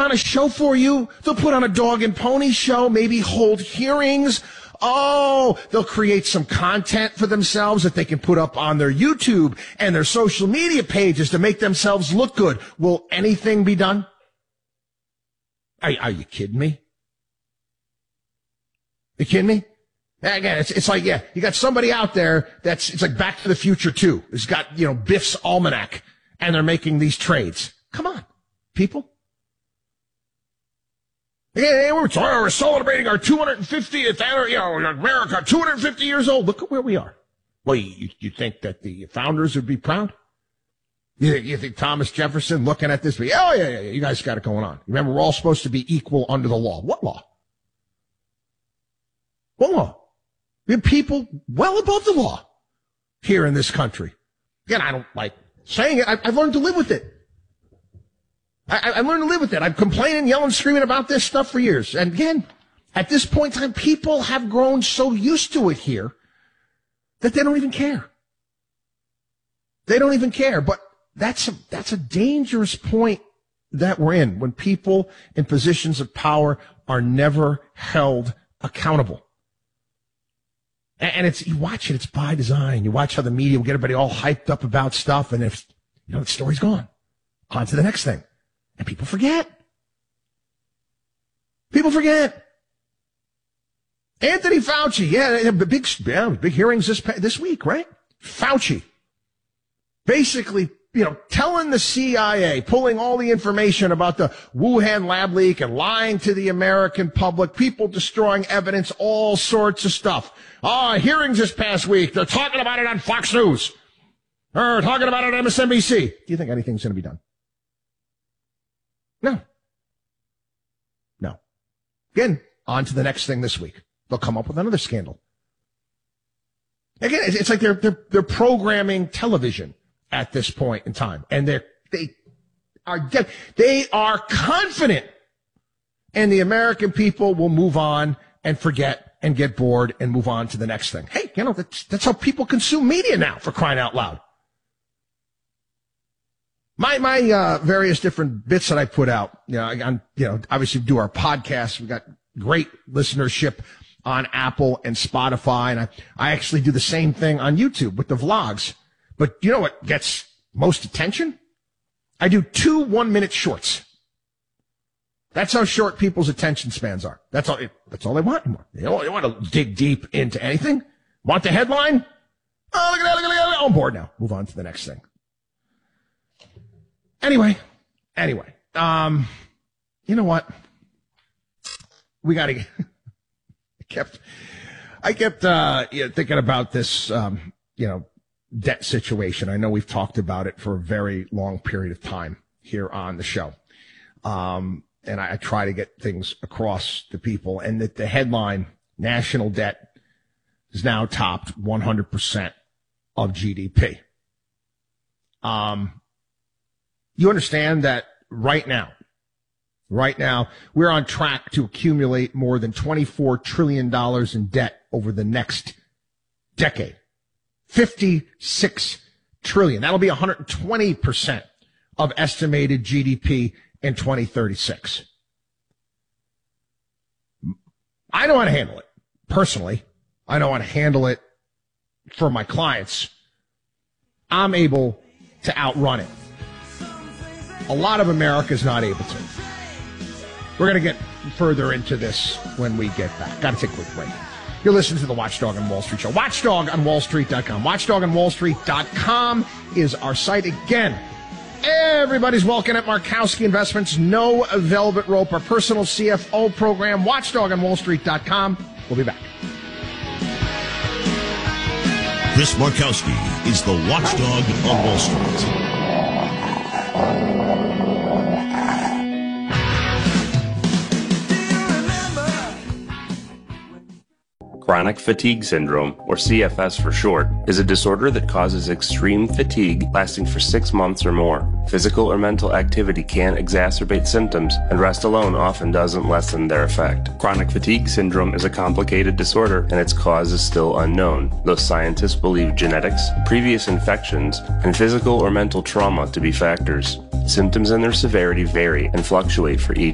on a show for you. They'll put on a dog and pony show, maybe hold hearings. Oh, they'll create some content for themselves that they can put up on their YouTube and their social media pages to make themselves look good. Will anything be done? Are you kidding me? You kidding me? Again, it's like, yeah, you got somebody out there it's like Back to the Future 2. It's got, Biff's Almanac, and they're making these trades. Come on, people. Yeah, we're celebrating our 250th anniversary, America, 250 years old. Look at where we are. Well, you think that the founders would be proud? You think Thomas Jefferson looking at this, yeah, you guys got it going on. Remember, we're all supposed to be equal under the law. What law? What law? We have people well above the law here in this country. Again, I don't like saying it. I've learned to live with it. I learned to live with it. I've complained, yelling, screaming about this stuff for years. And again, at this point in time, people have grown so used to it here that they don't even care. They don't even care. But that's a dangerous point that we're in when people in positions of power are never held accountable. And you watch it, it's by design. You watch how the media will get everybody all hyped up about stuff, and if, the story's gone. On to the next thing. And people forget. People forget. Anthony Fauci, big hearings this week, right? Fauci. Basically, telling the CIA, pulling all the information about the Wuhan lab leak and lying to the American public, people destroying evidence, all sorts of stuff. Hearings this past week. They're talking about it on Fox News. They're talking about it on MSNBC. Do you think anything's going to be done? No. Again, on to the next thing this week. They'll come up with another scandal. Again, it's like they're programming television at this point in time, and they are confident, and the American people will move on and forget and get bored and move on to the next thing. Hey, that's how people consume media now, for crying out loud. My various different bits that I put out, obviously do our podcast. We got great listenership on Apple and Spotify, and I actually do the same thing on YouTube with the vlogs. But you know what gets most attention? I do 2 1-minute shorts. That's how short people's attention spans are. That's all they want anymore. They don't want to dig deep into anything. Want the headline? Oh, look at that. I'm bored now. Move on to the next thing. Anyway, you know what? We got to I kept thinking about this, debt situation. I know we've talked about it for a very long period of time here on the show. And I try to get things across to people, and that the headline, national debt is now topped 100% of GDP. You understand that right now, we're on track to accumulate more than $24 trillion in debt over the next decade. 56 trillion. That'll be 120% of estimated GDP in 2036. I don't want to handle it personally. I don't want to handle it for my clients. I'm able to outrun it. A lot of America is not able to. We're going to get further into this when we get back. Got to take a quick break. You're listening to the Watchdog on Wall Street show. WatchdogOnWallStreet.com. WatchdogOnWallStreet.com is our site. Again, everybody's welcome at Markowski Investments. No velvet rope. Our personal CFO program. WatchdogOnWallStreet.com. We'll be back. Chris Markowski is the Watchdog on Wall Street. Chronic fatigue syndrome, or CFS for short, is a disorder that causes extreme fatigue lasting for 6 months or more. Physical or mental activity can exacerbate symptoms, and rest alone often doesn't lessen their effect. Chronic fatigue syndrome is a complicated disorder, and its cause is still unknown, though scientists believe genetics, previous infections, and physical or mental trauma to be factors. Symptoms and their severity vary and fluctuate for each